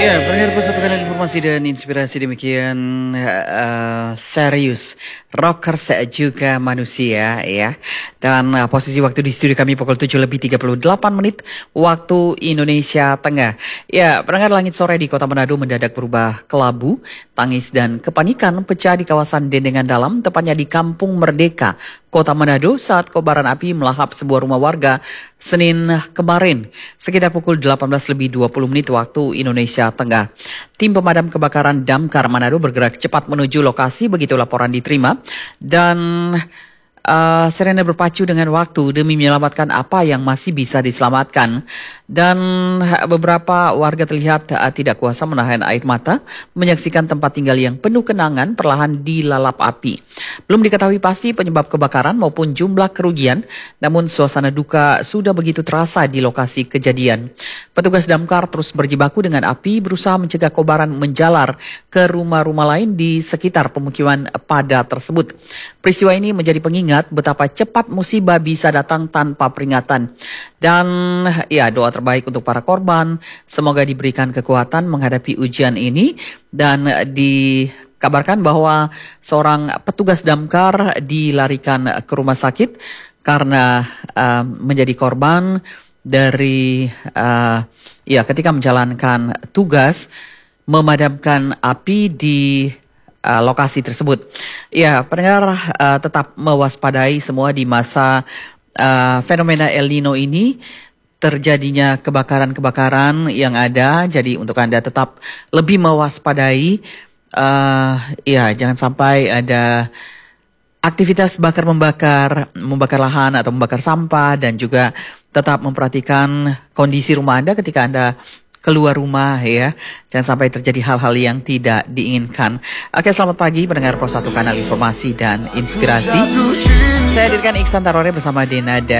Ya, pendengar pusat tekanan informasi dan inspirasi demikian serius rockers juga manusia ya. Dan posisi waktu di studio kami pukul 7:38 waktu Indonesia Tengah. Ya, pendengar langit sore di Kota Manado mendadak berubah kelabu, tangis dan kepanikan pecah di kawasan Dendengan Dalam, tepatnya di Kampung Merdeka, Kota Manado saat kobaran api melahap sebuah rumah warga Senin kemarin sekitar pukul 18:20 waktu Indonesia Tengah. Tim pemadam kebakaran Damkar Manado bergerak cepat menuju lokasi begitu laporan diterima dan sirene berpacu dengan waktu demi menyelamatkan apa yang masih bisa diselamatkan. Dan beberapa warga terlihat tidak kuasa menahan air mata menyaksikan tempat tinggal yang penuh kenangan perlahan dilalap api. Belum diketahui pasti penyebab kebakaran maupun jumlah kerugian, namun suasana duka sudah begitu terasa di lokasi kejadian. Petugas damkar terus berjibaku dengan api berusaha mencegah kobaran menjalar ke rumah-rumah lain di sekitar pemukiman padat tersebut. Peristiwa ini menjadi pengingat betapa cepat musibah bisa datang tanpa peringatan. Dan ya, doa terbaik untuk para korban, semoga diberikan kekuatan menghadapi ujian ini. Dan dikabarkan bahwa seorang petugas damkar dilarikan ke rumah sakit karena menjadi korban dari ketika menjalankan tugas memadamkan api di lokasi tersebut. Ya, pendengar tetap mewaspadai semua di masa fenomena El Nino ini, terjadinya kebakaran-kebakaran yang ada. Jadi untuk Anda tetap lebih mewaspadai, jangan sampai ada aktivitas membakar lahan atau membakar sampah, dan juga tetap memperhatikan kondisi rumah Anda ketika Anda keluar rumah ya. Jangan sampai terjadi hal-hal yang tidak diinginkan. Oke, selamat pagi pendengar Pos 1 Kanal Informasi dan Inspirasi. Saya hadirkan Iksan Tarore bersama Denada.